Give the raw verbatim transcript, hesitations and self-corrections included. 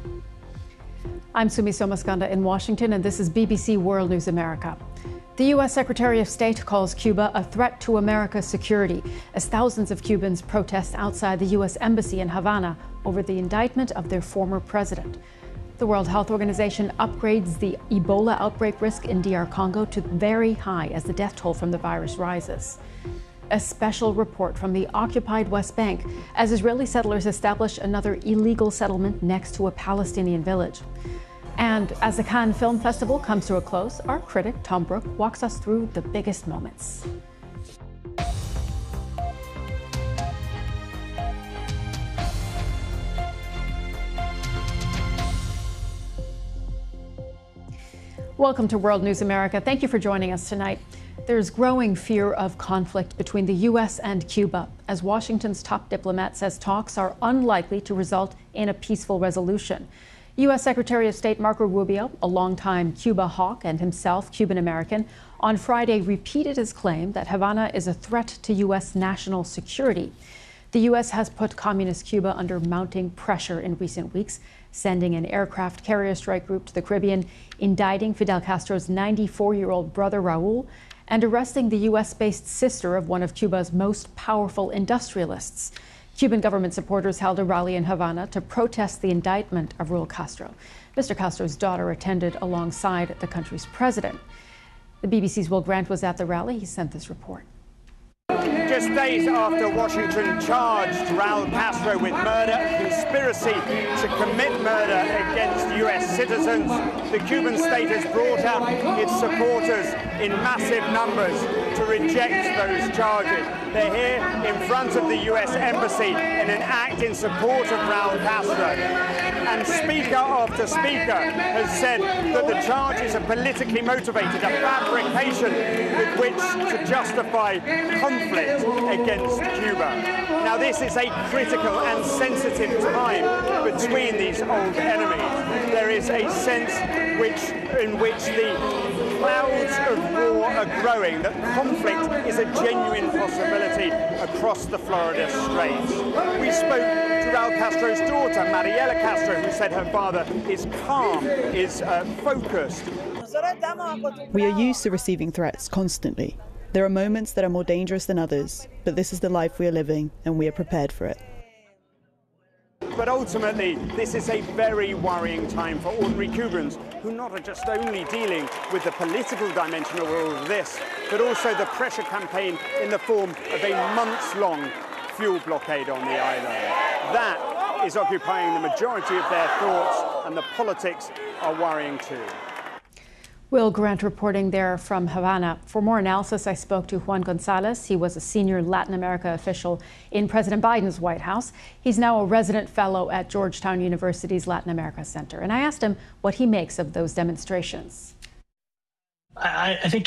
I'm Sumi Somaskanda in Washington, and this is B B C World News America. The U S Secretary of State calls Cuba a threat to America's security as thousands of Cubans protest outside the U S Embassy in Havana over the indictment of their former president. The World Health Organization upgrades the Ebola outbreak risk in D R Congo to very high as the death toll from the virus rises. A special report from the occupied West Bank as Israeli settlers establish another illegal settlement next to a Palestinian village. And as the Cannes Film Festival comes to a close, our critic Tom Brook walks us through the biggest moments. Welcome to World News America. Thank you for joining us tonight. There's growing fear of conflict between the U S and Cuba as Washington's top diplomat says talks are unlikely to result in a peaceful resolution. U S Secretary of State Marco Rubio, a longtime Cuba hawk and himself Cuban-American, on Friday repeated his claim that Havana is a threat to U S national security. The U S has put communist Cuba under mounting pressure in recent weeks, sending an aircraft carrier strike group to the Caribbean, indicting Fidel Castro's ninety-four-year-old brother Raul, and arresting the U S-based sister of one of Cuba's most powerful industrialists. Cuban government supporters held a rally in Havana to protest the indictment of Raul Castro. Mister Castro's daughter attended alongside the country's president. The B B C's Will Grant was at the rally. He sent this report. Just days after Washington charged Raul Castro with murder, conspiracy to commit murder against U S citizens, the Cuban state has brought out its supporters in massive numbers to reject those charges. They're here in front of the U S Embassy in an act in support of Raul Castro. And speaker after speaker has said that the charges are politically motivated, a fabrication with which to justify conflict against Cuba. Now, this is a critical and sensitive time between these old enemies. There is a sense which, in which the clouds of war are growing, that conflict is a genuine possibility across the Florida Straits. We spoke to Raul Castro's daughter, Mariela Castro, who said her father is calm, is uh, focused. We are used to receiving threats constantly. There are moments that are more dangerous than others, but this is the life we are living, and we are prepared for it. But ultimately, this is a very worrying time for ordinary Cubans who not just only dealing with the political dimension of all of this, but also the pressure campaign in the form of a months-long fuel blockade on the island. That is occupying the majority of their thoughts, and the politics are worrying too. Will Grant reporting there from Havana. For more analysis, I spoke to Juan Gonzalez. He was a senior Latin America official in President Biden's White House. He's now a resident fellow at Georgetown University's Latin America Center. And I asked him what he makes of those demonstrations. I, I think